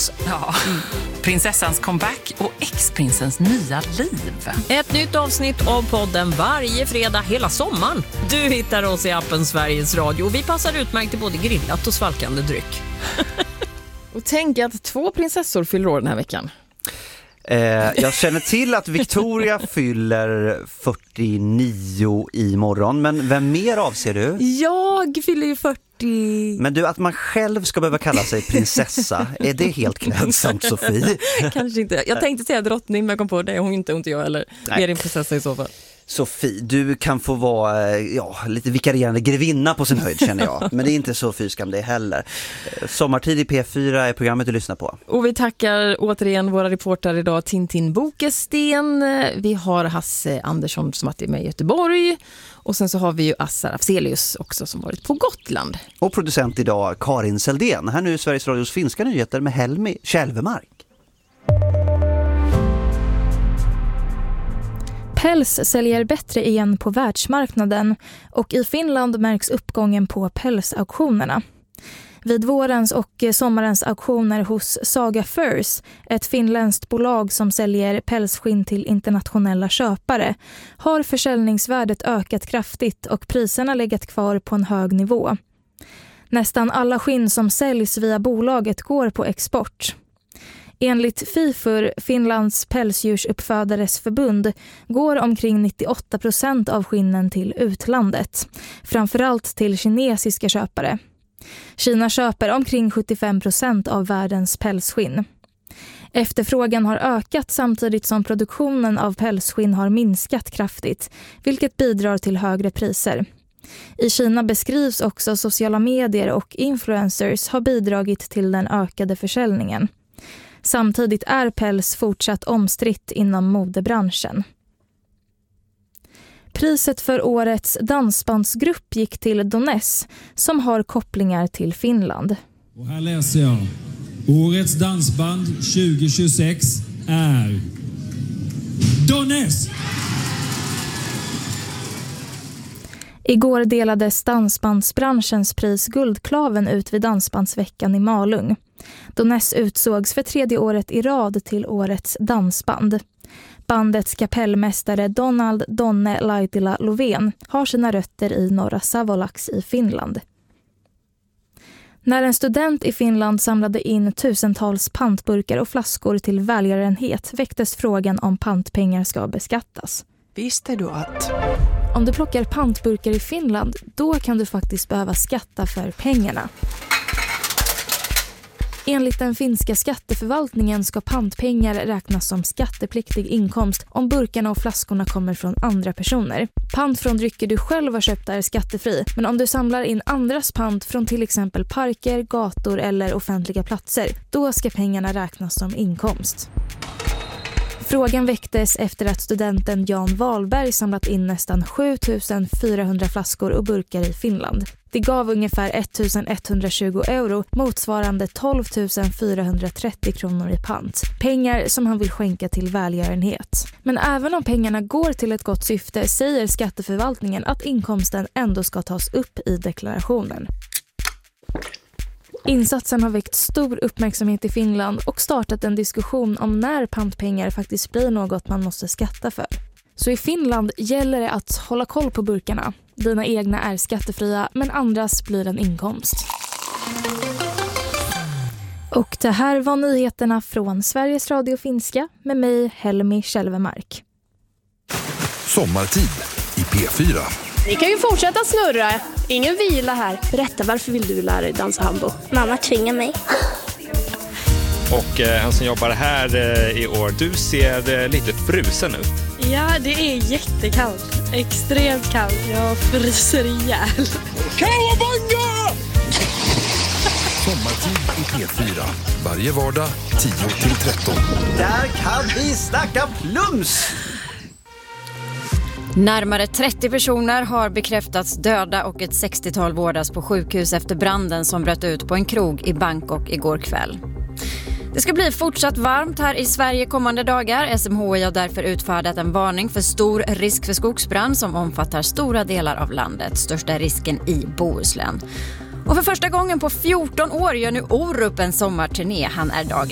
oss. Ja, prinsessans comeback och ex-prinsens nya liv. Ett nytt avsnitt av podden varje fredag hela sommaren. Du hittar oss i appen Sveriges Radio. Vi passar utmärkt till både grillat och svalkande dryck. Och tänk att 2 prinsessor fyller år den här veckan. Jag känner till att Victoria fyller 49 imorgon, men vem mer avser du? Jag fyller ju 40. Men du, att man själv ska behöva kalla sig prinsessa, är det helt klädsamt, Sofie? Kanske inte. Jag tänkte säga drottning, men jag kom på det. Hon inte jag eller mer en prinsessa i så fall. Sofie, du kan få vara lite vikarierande grevinna på sin höjd, känner jag. Men det är inte så fyskam det heller. Sommartid i P4 är programmet du lyssnar på. Och vi tackar återigen våra reportrar idag, Tintin Bokesten. Vi har Hasse Andersson som varit med i Göteborg. Och sen så har vi ju Assar Afzelius också som varit på Gotland. Och producent idag, Karin Seldén. Här nu Sveriges Radios finska nyheter med Helmi Kälvemark. Päls säljer bättre igen på världsmarknaden och i Finland märks uppgången på pälsauktionerna. Vid vårens och sommarens auktioner hos Saga Furs, ett finländskt bolag som säljer pälsskinn till internationella köpare, har försäljningsvärdet ökat kraftigt och priserna legat kvar på en hög nivå. Nästan alla skinn som säljs via bolaget går på export. Enligt FIFUR, Finlands pälsdjursuppfödares förbund, går omkring 98% av skinnen till utlandet, framförallt till kinesiska köpare. Kina köper omkring 75% av världens pälsskinn. Efterfrågan har ökat samtidigt som produktionen av pälsskinn har minskat kraftigt, vilket bidrar till högre priser. I Kina beskrivs också sociala medier och influencers har bidragit till den ökade försäljningen. Samtidigt är päls fortsatt omstritt inom modebranschen. Priset för årets dansbandsgrupp gick till Doness som har kopplingar till Finland. Och här läser jag. Årets dansband 2026 är Doness! Igår delades dansbandsbranschens pris Guldklaven ut vid Dansbandsveckan i Malung. Doness utsågs för 3:e året i rad till årets dansband. Bandets kapellmästare Donald Donne Laitila Lovén har sina rötter i norra Savolax i Finland. När en student i Finland samlade in tusentals pantburkar och flaskor till välgörenhet väcktes frågan om pantpengar ska beskattas. Visste du att... Om du plockar pantburkar i Finland, då kan du faktiskt behöva skatta för pengarna. Enligt den finska skatteförvaltningen ska pantpengar räknas som skattepliktig inkomst om burkarna och flaskorna kommer från andra personer. Pant från drycker du själv har köpt är skattefri, men om du samlar in andras pant från till exempel parker, gator eller offentliga platser, då ska pengarna räknas som inkomst. Frågan väcktes efter att studenten Jan Wahlberg samlat in nästan 7400 flaskor och burkar i Finland. Det gav ungefär 1120 euro, motsvarande 12 430 kronor i pant. Pengar som han vill skänka till välgörenhet. Men även om pengarna går till ett gott syfte säger skatteförvaltningen att inkomsten ändå ska tas upp i deklarationen. Insatsen har väckt stor uppmärksamhet i Finland och startat en diskussion om när pantpengar faktiskt blir något man måste skatta för. Så i Finland gäller det att hålla koll på burkarna. Dina egna är skattefria men andras blir en inkomst. Och det här var nyheterna från Sveriges Radio Finska med mig Helmi Kälvemark. Sommartid i P4. Vi kan ju fortsätta snurra. Ingen vila här. Berätta, varför vill du lära dig dansa hambo? Mamma tvingar mig. Och han som jobbar här i år, du ser lite frusen ut. Ja, det är jättekallt. Extremt kallt. Jag fryser ihjäl. Kawabanga! Sommartid i P4. Varje vardag 10-13. Där kan vi snacka plums! Närmare 30 personer har bekräftats döda och ett 60-tal vårdas på sjukhus efter branden som bröt ut på en krog i Bangkok igår kväll. Det ska bli fortsatt varmt här i Sverige kommande dagar. SMHI har därför utfärdat en varning för stor risk för skogsbrand som omfattar stora delar av landet. Största risken i Bohuslän. Och för första gången på 14 år gör nu Orup en sommarturné. Han är dagens